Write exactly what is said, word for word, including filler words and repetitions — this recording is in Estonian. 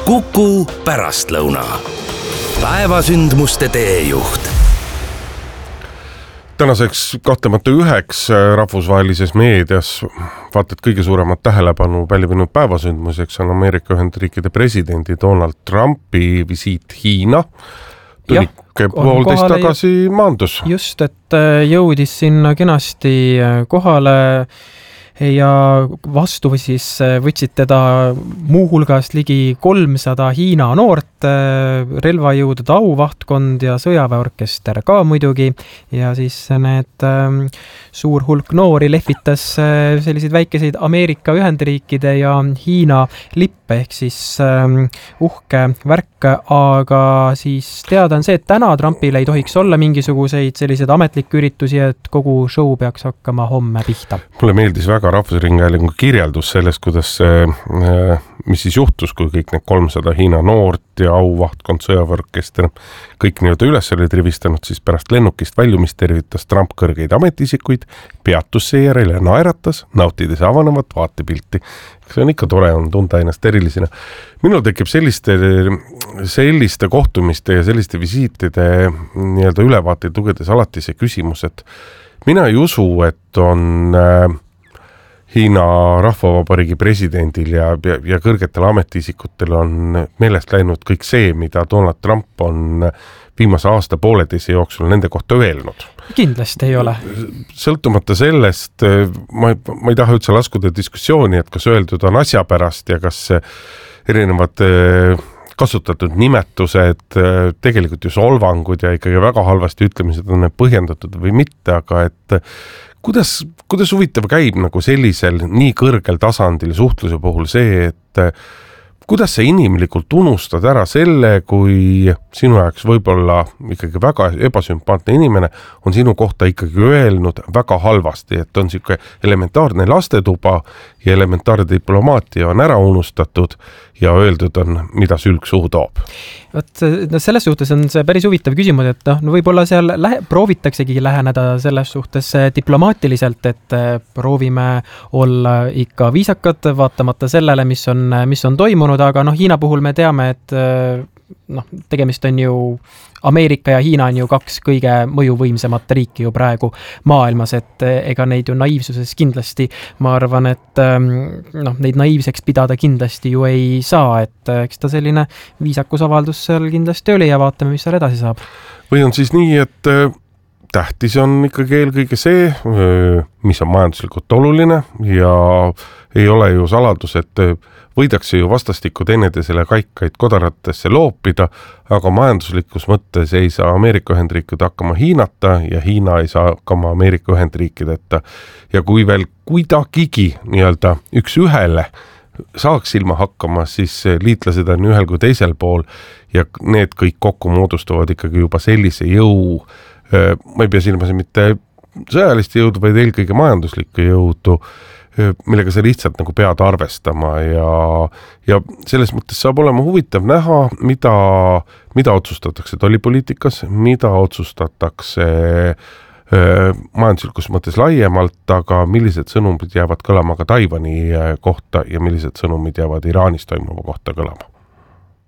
Kuku pärastlõuna. Päevasündmuste teejuht. Tänaseks kahtlemata üheks rahvusvahelises meedias vaata, et kõige suuremat tähelepanu pälvinud päevasündmuseks on Ameerika Ühendriikide presidendi Donald Trumpi visiit Hiina. Tõnike poolteist tagasi maandus. Just, et jõudis sinna kenasti kohale ja vastu või siis võtsid teda muuhulgas ligi kolmsada Hiina noort, relvajõudude auvahtkond ja sõjaväeorkester ka muidugi, ja siis need ähm, suur hulk noori lehvitas äh, selliseid väikeseid Ameerika Ühendriikide ja Hiina lippe, ehk siis ähm, uhke värk, aga siis teada on see, et täna Trumpil ei tohiks olla mingisuguseid selliseid ametlikke üritusi, et kogu show peaks hakkama homme pihta. Mulle meeldis väga Rahvusringhäälingu kirjeldus sellest, kuidas see, mis siis juhtus, kui kõik need kolmsada Hiina noort ja auvahtkond, sõjaväeorkester kõik nii-öelda üles olid rivistanud, siis pärast lennukist väljumist tervitas Trump kõrgeid ametiisikuid, peatus seejärel ja naeratas, nautides avanevat vaatepilti. See on ikka tore, on tunda ennast erilisena. Minul tekib selliste, selliste kohtumiste ja selliste visiitide nii-öelda ülevaateid lugedes alati see küsimus, et mina ei usu, et on Hiina rahvavabariigi presidendil ja, ja, ja kõrgetel ametiisikutel on meelest läinud kõik see, mida Donald Trump on viimase aasta pooleteise jooksul nende kohta öelnud. Kindlasti ei ole. Sõltumata sellest, ma, ma ei taha üldse laskuda diskussiooni, et kas öeldud on asja pärast ja kas erinevad kasutatud nimetused, tegelikult ju solvangud ja ikkagi väga halvasti ütlemised on põhjendatud või mitte, aga et Kuidas, kuidas huvitav käib nagu sellisel nii kõrgel tasandil suhtluse puhul see, et kuidas sa inimlikult unustad ära selle, kui sinu jaoks võib-olla ikkagi väga ebasümpaatne inimene on sinu kohta ikkagi öelnud väga halvasti, et on siuke elementaarne lastetuba ja elementaarne diplomaatia on ära unustatud ja öeldud on, mida sülg suhu toob. Võt, no selles suhtes on see päris huvitav küsimus, et no, no võib-olla seal lähe, proovitaksegi läheneda selles suhtes diplomaatiliselt, et proovime olla ikka viisakad, vaatamata sellele, mis on, mis on toimunud, aga noh, Hiina puhul me teame, et noh, tegemist on ju Ameerika ja Hiina on ju kaks kõige mõjuvõimsemat riiki ju praegu maailmas, et ega neid ju naiivsuses kindlasti, ma arvan, et noh, neid naiivseks pidada kindlasti ju ei saa, et eks ta selline viisakusavaldus seal kindlasti oli ja vaatame, mis seal edasi saab. Või on siis nii, et tähtis on ikkagi eelkõige see, mis on majanduslikult oluline ja ei ole ju saladus, et võidakse ju vastastikku teineteisele kaikaid kodaratesse loopida, aga majanduslikus mõttes ei saa Ameerika Ühendriikide hakkama Hiinata ja Hiina ei saa hakkama Ameerika Ühendriikideta. Ja kui veel kuidagigi nii-öelda üks ühele saaks ilma hakkama, siis liitlased on ühel kui teisel pool ja need kõik kokku moodustavad ikkagi juba sellise jõu, ma ei pea silmas mitte sõjalist jõudu, vaid eelkõige majanduslikku jõudu, millega sa lihtsalt nagu pead arvestama ja, ja selles mõttes saab olema huvitav näha, mida, mida otsustatakse tollipoliitikas, mida otsustatakse öö, majanduslikus mõttes laiemalt, aga millised sõnumid jäävad kõlama ka Taiwani kohta ja millised sõnumid jäävad Iraanis toimuva kohta kõlama.